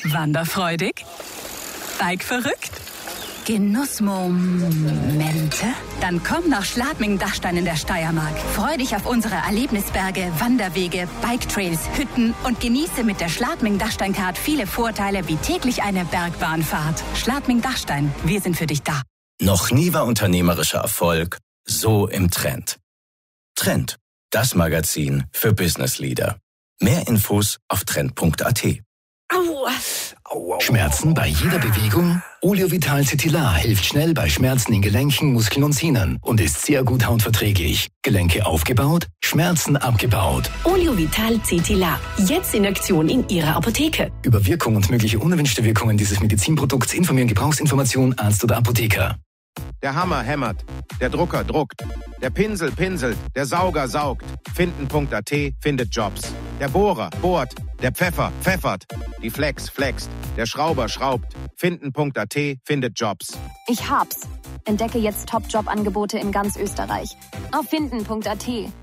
Wanderfreudig? Bike-verrückt? Genussmomente? Dann komm nach Schladming-Dachstein in der Steiermark. Freu dich auf unsere Erlebnisberge, Wanderwege, Bike-Trails, Hütten und genieße mit der Schladming-Dachstein-Card viele Vorteile wie täglich eine Bergbahnfahrt. Schladming-Dachstein, wir sind für dich da. Noch nie war unternehmerischer Erfolg so im Trend. Trend, das Magazin für Business Leader. Mehr Infos auf trend.at. Schmerzen bei jeder Bewegung? Oliovital Cetilar hilft schnell bei Schmerzen in Gelenken, Muskeln und Sehnen und ist sehr gut hautverträglich. Gelenke aufgebaut, Schmerzen abgebaut. Oliovital Cetilar. Jetzt in Aktion in Ihrer Apotheke. Über Wirkung und mögliche unerwünschte Wirkungen dieses Medizinprodukts informieren Gebrauchsinformation, Arzt oder Apotheker. Der Hammer hämmert, der Drucker druckt, der Pinsel pinselt, der Sauger saugt. Finden.at findet Jobs. Der Bohrer bohrt, der Pfeffer pfeffert, die Flex flext, der Schrauber schraubt. Finden.at findet Jobs. Ich hab's. Entdecke jetzt Top-Job-Angebote in ganz Österreich. Auf Finden.at.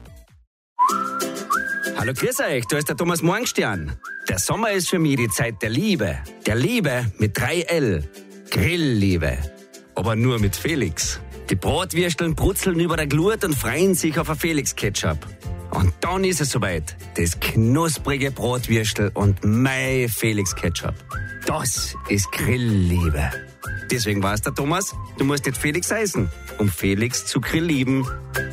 Hallo, grüß euch, da ist der Thomas Morgenstern. Der Sommer ist für mich die Zeit der Liebe. Der Liebe mit 3L. Grillliebe. Aber nur mit Felix. Die Bratwürsteln brutzeln über der Glut und freuen sich auf ein Felix-Ketchup. Und dann ist es soweit. Das knusprige Bratwürstel und mein Felix-Ketchup. Das ist Grillliebe. Deswegen weiß der Thomas, du musst nicht Felix heißen, um Felix zu grilllieben.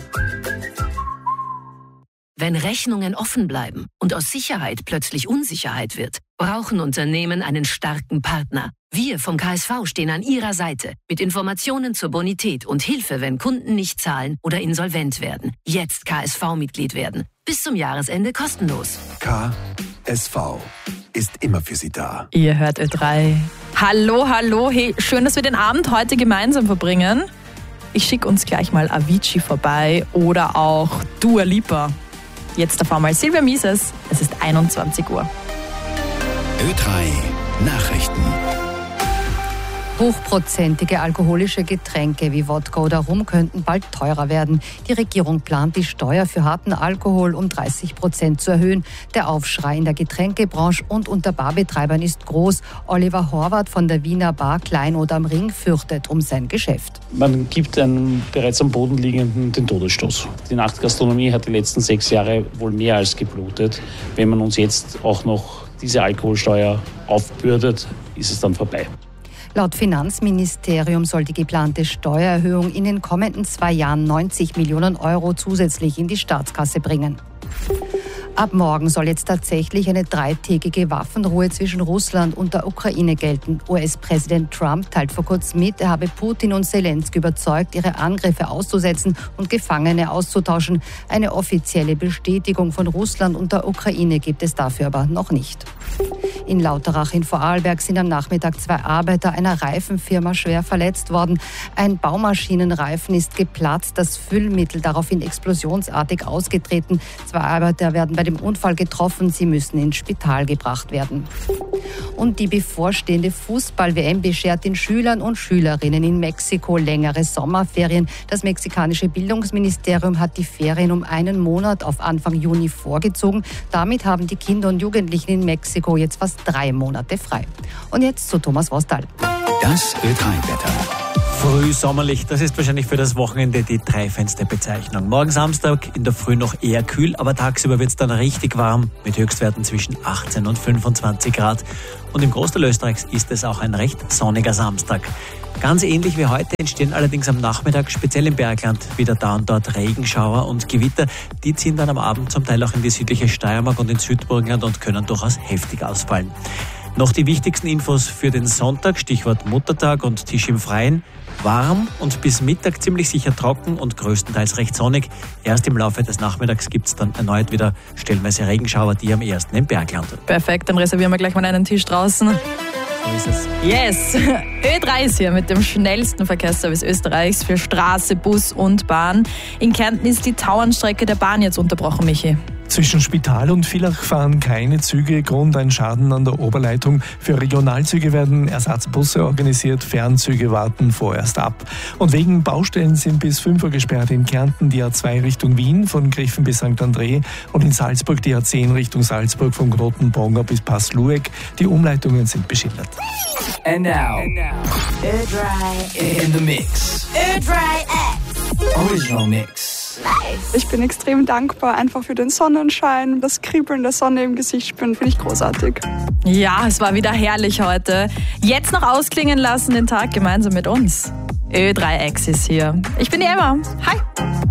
Wenn Rechnungen offen bleiben und aus Sicherheit plötzlich Unsicherheit wird, brauchen Unternehmen einen starken Partner. Wir vom KSV stehen an Ihrer Seite mit Informationen zur Bonität und Hilfe, wenn Kunden nicht zahlen oder insolvent werden. Jetzt KSV-Mitglied werden. Bis zum Jahresende kostenlos. KSV ist immer für Sie da. Ihr hört Ö3. Hallo, hallo. Hey, schön, dass wir den Abend heute gemeinsam verbringen. Ich schicke uns gleich mal Avicii vorbei oder auch Dua Lipa. Jetzt davor mal Silvia Mises. Es ist 21 Uhr. Ö3 Nachrichten. Hochprozentige alkoholische Getränke wie Wodka oder Rum könnten bald teurer werden. Die Regierung plant, die Steuer für harten Alkohol um 30% zu erhöhen. Der Aufschrei in der Getränkebranche und unter Barbetreibern ist groß. Oliver Horvath von der Wiener Bar Kleinod am Ring fürchtet um sein Geschäft. Man gibt einem bereits am Boden liegenden den Todesstoß. Die Nachtgastronomie hat die letzten 6 Jahre wohl mehr als geblutet. Wenn man uns jetzt auch noch diese Alkoholsteuer aufbürdet, ist es dann vorbei. Laut Finanzministerium soll die geplante Steuererhöhung in den kommenden 2 Jahren 90 Millionen Euro zusätzlich in die Staatskasse bringen. Ab morgen soll jetzt tatsächlich eine 3-tägige Waffenruhe zwischen Russland und der Ukraine gelten. US-Präsident Trump teilt vor kurzem mit, er habe Putin und Zelensky überzeugt, ihre Angriffe auszusetzen und Gefangene auszutauschen. Eine offizielle Bestätigung von Russland und der Ukraine gibt es dafür aber noch nicht. In Lauterach in Vorarlberg sind am Nachmittag 2 Arbeiter einer Reifenfirma schwer verletzt worden. Ein Baumaschinenreifen ist geplatzt, das Füllmittel daraufhin explosionsartig ausgetreten. 2 Arbeiter werden bei dem Unfall getroffen, sie müssen ins Spital gebracht werden. Und die bevorstehende Fußball-WM beschert den Schülern und Schülerinnen in Mexiko längere Sommerferien. Das mexikanische Bildungsministerium hat die Ferien um 1 Monat auf Anfang Juni vorgezogen. Damit haben die Kinder und Jugendlichen in Mexiko jetzt fast 3 Monate frei. Und jetzt zu Thomas Wostal. Das Ö3-Wetter. Früh sommerlich, das ist wahrscheinlich für das Wochenende die Dreifensterbezeichnung. Morgen Samstag in der Früh noch eher kühl, aber tagsüber wird es dann richtig warm mit Höchstwerten zwischen 18 und 25 Grad. Und im Großteil Österreichs ist es auch ein recht sonniger Samstag. Ganz ähnlich wie heute entstehen allerdings am Nachmittag, speziell im Bergland, wieder da und dort Regenschauer und Gewitter. Die ziehen dann am Abend zum Teil auch in die südliche Steiermark und ins Südburgenland und können durchaus heftig ausfallen. Noch die wichtigsten Infos für den Sonntag, Stichwort Muttertag und Tisch im Freien. Warm und bis Mittag ziemlich sicher trocken und größtenteils recht sonnig. Erst im Laufe des Nachmittags gibt es dann erneut wieder stellenweise Regenschauer, die am ersten im Bergland. Perfekt, dann reservieren wir gleich mal einen Tisch draußen. So ist es. Yes! Ö3 ist hier mit dem schnellsten Verkehrsservice Österreichs für Straße, Bus und Bahn. In Kärnten ist die Tauernstrecke der Bahn jetzt unterbrochen, Michi. Zwischen Spital und Villach fahren keine Züge, Grund ein Schaden an der Oberleitung. Für Regionalzüge werden Ersatzbusse organisiert, Fernzüge warten vorerst ab. Und wegen Baustellen sind bis 5 Uhr gesperrt in Kärnten die A2 Richtung Wien von Griffen bis St. André und in Salzburg die A10 Richtung Salzburg von Grotenbronga bis Pass-Lueck. Die Umleitungen sind beschildert. And now, in the mix. Original Mix. Ich bin extrem dankbar einfach für den Sonnenschein, das Kribbeln der Sonne im Gesicht spüren, finde ich großartig. Ja, es war wieder herrlich heute. Jetzt noch ausklingen lassen den Tag gemeinsam mit uns. Ö3X ist hier. Ich bin die Emma. Hi.